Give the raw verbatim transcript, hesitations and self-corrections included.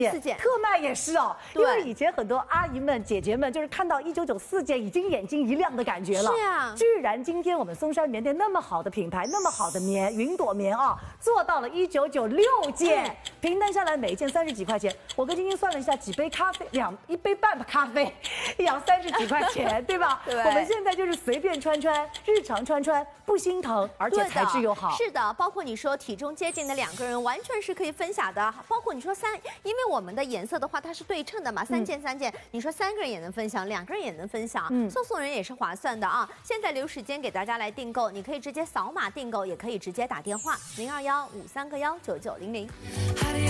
四件， 特卖也是哦，因对为以前很多阿姨们、姐姐们就是看到一九九四件，已经眼睛一亮的感觉了。 是啊居然今天我们松山棉店那么好的品牌，那么好的棉云朵棉啊，做到了一九九六件，平摊下来每一件三十几块钱。我跟晶晶算了一下，几杯咖啡，两一杯半的咖啡，也要三十几块钱，对吧？ 对我们现在就是随便穿穿，日常穿穿不心疼，而且对的材质又好。 是的，包括你说体重接近的两个人，完全是可以分享的。包括你说三，因为我们的颜色的话，它是对称的嘛，三件三件，你说三个人也能分享，两个人也能分享， 嗯送送人也是划算的啊。现在留时间给大家来订购，你可以直接扫码订购，也可以直接打电话零二幺五三个幺九九零零。